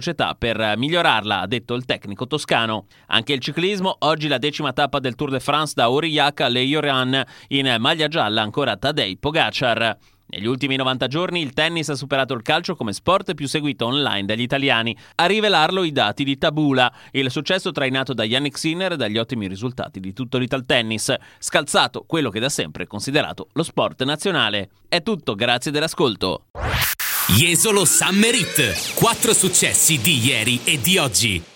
società per migliorarla, ha detto il tecnico toscano. Anche il ciclismo, oggi la 10ª tappa del Tour de France da Aurillac a L'Eyoran, in maglia gialla ancora Tadej Pogacar. Negli ultimi 90 giorni il tennis ha superato il calcio come sport più seguito online dagli italiani. A rivelarlo i dati di Tabula, il successo trainato da Yannick Sinner e dagli ottimi risultati di tutto l'Italtennis, scalzato quello che da sempre è considerato lo sport nazionale. È tutto, grazie dell'ascolto. Jesolo Summer Hit, 4 successi di ieri e di oggi.